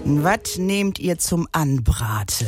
Was nehmt ihr zum Anbraten?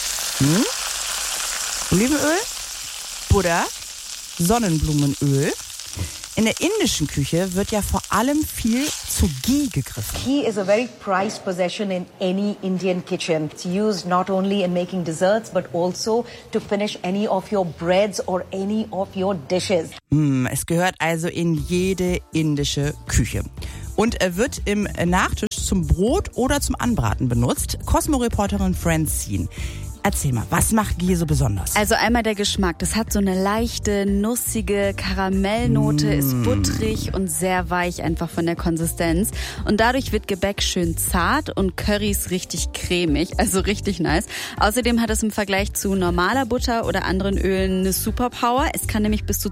Olivenöl? Butter? Sonnenblumenöl? In der indischen Küche wird ja vor allem viel zu Ghee gegriffen. Ghee is a very prized possession in any Indian kitchen. It's used not only in making desserts, but also to finish any of your breads or any of your dishes. Es gehört also in jede indische Küche. Und er wird im Nachtisch zum Brot oder zum Anbraten benutzt. Cosmo-Reporterin Francine. Erzähl mal, was macht Ghee so besonders? Also einmal der Geschmack. Das hat so eine leichte, nussige Karamellnote, ist butterig und sehr weich einfach von der Konsistenz. Und dadurch wird Gebäck schön zart und Currys richtig cremig, also richtig nice. Außerdem hat es im Vergleich zu normaler Butter oder anderen Ölen eine Superpower. Es kann nämlich bis zu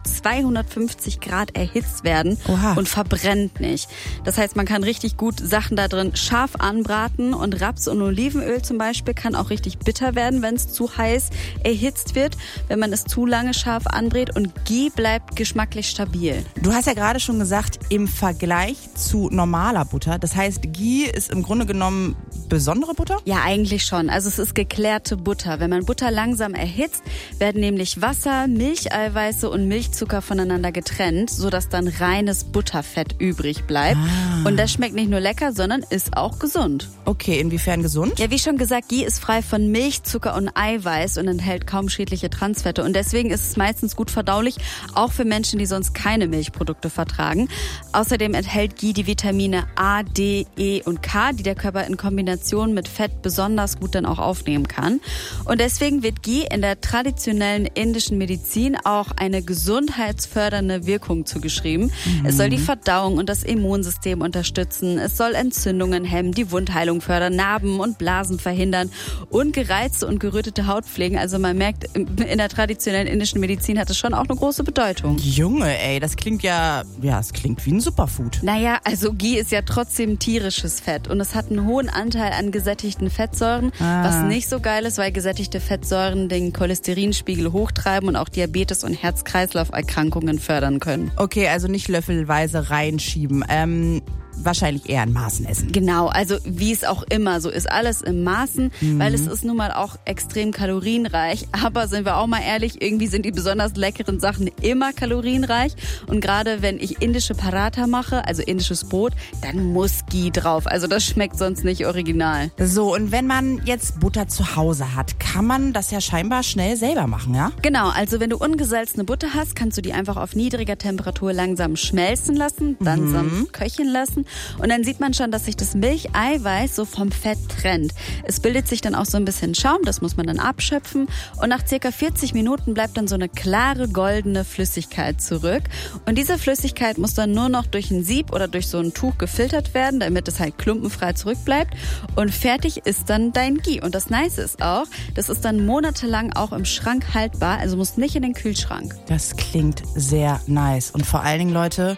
250 Grad erhitzt werden. Oha. Und verbrennt nicht. Das heißt, man kann richtig gut Sachen da drin scharf anbraten und Raps- und Olivenöl zum Beispiel kann auch richtig bitter werden, wenn es zu heiß erhitzt wird, wenn man es zu lange scharf anbrät, und Ghee bleibt geschmacklich stabil. Du hast ja gerade schon gesagt, im Vergleich zu normaler Butter. Das heißt, Ghee ist im Grunde genommen besondere Butter? Ja, eigentlich schon. Also es ist geklärte Butter. Wenn man Butter langsam erhitzt, werden nämlich Wasser, Milcheiweiße und Milchzucker voneinander getrennt, sodass dann reines Butterfett übrig bleibt. Und das schmeckt nicht nur lecker, sondern ist auch gesund. Okay, inwiefern gesund? Ja, wie schon gesagt, Ghee ist frei von Milch, Zucker und Eiweiß und enthält kaum schädliche Transfette. Und deswegen ist es meistens gut verdaulich, auch für Menschen, die sonst keine Milchprodukte vertragen. Außerdem enthält Ghee die Vitamine A, D, E und K, die der Körper in Kombination mit Fett besonders gut dann auch aufnehmen kann. Und deswegen wird Ghee in der traditionellen indischen Medizin auch eine gesundheitsfördernde Wirkung zugeschrieben. Es soll die Verdauung und das Immunsystem unterstützen. Es soll Entzündungen hemmen, die Wundheilung fördern, Narben und Blasen verhindern und gereizte und gerötete Haut pflegen. Also man merkt, in der traditionellen indischen Medizin hat es schon auch eine große Bedeutung. Junge, ey, das klingt es klingt wie ein Superfood. Naja, also Ghee ist ja trotzdem tierisches Fett und es hat einen hohen Anteil an gesättigten Fettsäuren, was nicht so geil ist, weil gesättigte Fettsäuren den Cholesterinspiegel hochtreiben und auch Diabetes und Herz-Kreislauf-Erkrankungen fördern können. Okay, also nicht löffelweise reinschieben. Wahrscheinlich eher in Maßen essen. Genau, also wie es auch immer so ist, alles im Maßen, weil es ist nun mal auch extrem kalorienreich. Aber sind wir auch mal ehrlich, irgendwie sind die besonders leckeren Sachen immer kalorienreich. Und gerade wenn ich indische Paratha mache, also indisches Brot, dann muss Ghee drauf. Also das schmeckt sonst nicht original. So, und wenn man jetzt Butter zu Hause hat, kann man das ja scheinbar schnell selber machen, ja? Genau, also wenn du ungesalzene Butter hast, kannst du die einfach auf niedriger Temperatur langsam schmelzen lassen, dann sanft köcheln lassen. Und dann sieht man schon, dass sich das Milcheiweiß so vom Fett trennt. Es bildet sich dann auch so ein bisschen Schaum, das muss man dann abschöpfen. Und nach circa 40 Minuten bleibt dann so eine klare, goldene Flüssigkeit zurück. Und diese Flüssigkeit muss dann nur noch durch ein Sieb oder durch so ein Tuch gefiltert werden, damit es halt klumpenfrei zurückbleibt. Und fertig ist dann dein Ghee. Und das Nice ist auch, das ist dann monatelang auch im Schrank haltbar, also muss nicht in den Kühlschrank. Das klingt sehr nice. Und vor allen Dingen, Leute,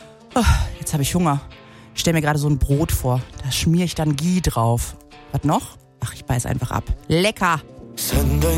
jetzt habe ich Hunger. Ich stelle mir gerade so ein Brot vor. Da schmiere ich dann Ghee drauf. Was noch? Ach, ich beiß einfach ab. Lecker!